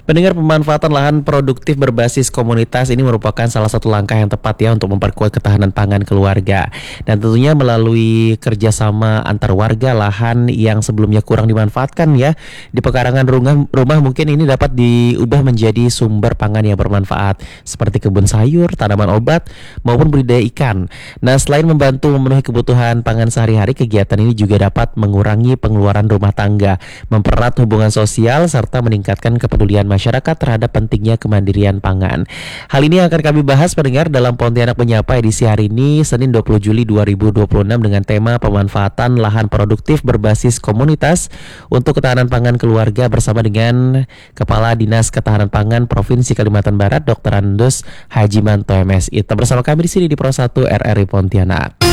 Pendengar, pemanfaatan lahan produktif berbasis komunitas ini merupakan salah satu langkah yang tepat ya untuk memperkuat ketahanan pangan keluarga. Dan tentunya melalui kerjasama antar warga, lahan yang sebelumnya kurang dimanfaatkan ya di pekarangan rumah mungkin ini dapat diubah menjadi sumber pangan yang bermanfaat seperti kebun sayur, tanaman obat maupun budidaya ikan. Nah, selain membantu memenuhi kebutuhan pangan sehari-hari, kegiatan ini juga dapat mengurangi pengeluaran rumah tangga, mempererat hubungan sosial serta meningkatkan kepedulian masyarakat terhadap pentingnya kemandirian pangan. Hal ini akan kami bahas pendengar dalam Pontianak Menyapa edisi hari ini Senin 20 Juli 2026 dengan tema pemanfaatan lahan produktif berbasis komunitas untuk ketahanan pangan keluarga bersama dengan Kepala Dinas Ketahanan Pangan Provinsi Kalimantan Barat Dr. Andos Hajimanto MSI. Tetap bersama kami di sini di Pro 1 RRI Pontianak.